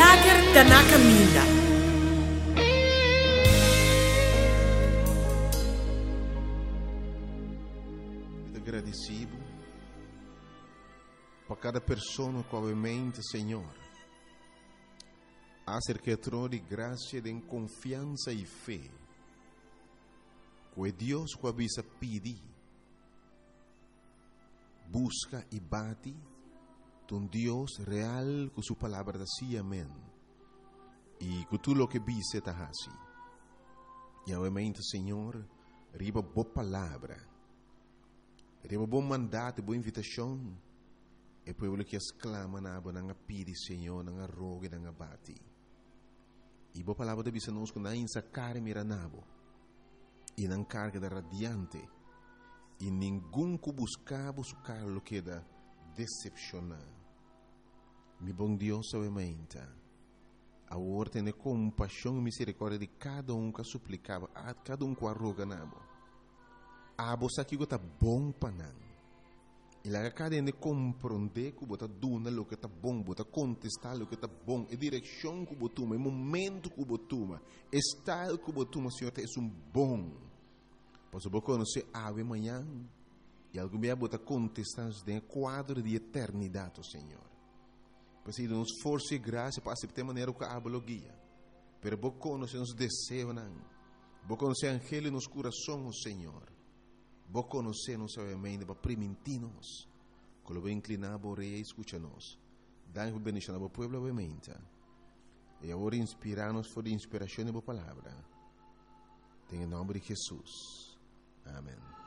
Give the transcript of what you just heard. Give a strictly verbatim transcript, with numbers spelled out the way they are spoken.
Lager da caminha. Agradecido por cada pessoa que obviamente, Senhor, acerca de graça, de confiança e fé, que Deus que avisa pedir, busca e bate, um Deus real com sua palavra assim, amém, e com tudo o que vise está assim. E obviamente, Senhor, riba boa palavra, riba bom mandato, boa invitação, e povo que exclama na aba na pedi, Senhor, na roga, na bate. E boa palavra de bisa nos na insa cara mira nabo, e na carga da radiante, e nenhum que buscava su carlo que da decepcionar. Mi bom Deus, obviamente, a ordem de compaixão e misericórdia de cada um que suplicava, a cada um que arroga nabo. A bolsa que está bom para não. E lá cada um compreender que você dona o que está bom, você contestar o que está bom, a direção que você toma, o momento que você toma, o estado que você toma, Senhor, é um bom. Pois você conhecer ave amanhã e algum dia você contestar em quadro de eternidade, Senhor. Pois se nos força e graça para aceitar maneira que a guia. Pero você conhecer os desejos, você conhecer o angelo nos corações, Senhor. Vos conocemos obviamente para permitirnos que lo inclinar por rei e escucha-nos. Dá-nos bendição ao povo obviamente. E agora inspirar-nos por inspiração da palavra. Em nome de Jesus. Amém.